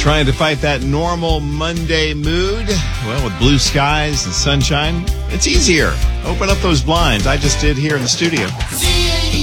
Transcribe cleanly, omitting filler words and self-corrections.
Trying to fight that normal Monday mood? Well, with blue skies and sunshine, it's easier. Open up those blinds. I just did here in the studio.